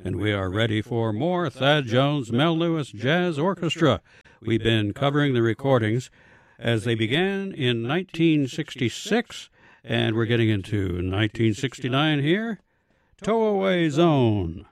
and we are ready for more Thad Jones Mel Lewis Jazz Orchestra. We've been covering the recordings as they began in 1966, and we're getting into 1969 here. Tow Away Zone.